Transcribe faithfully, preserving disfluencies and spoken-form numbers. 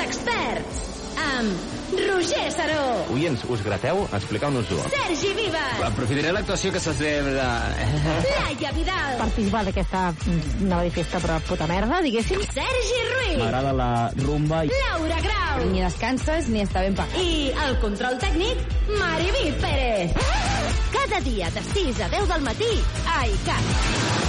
experts, amb Roger Saró. Oients, us grateu? Expliqueu-nos-ho. Sergi Vives. Aprofitaré l'actuació que se celebra. Laia Vidal. Participar d'aquesta nova festa però puta merda, diguéssim. Sergi Ruiz. M'agrada la rumba. Laura Grau. Ni descanses ni està ben pagat. I el control tècnic, Mariví Pérez. Cada dia de sis a deu del matí a ICAT.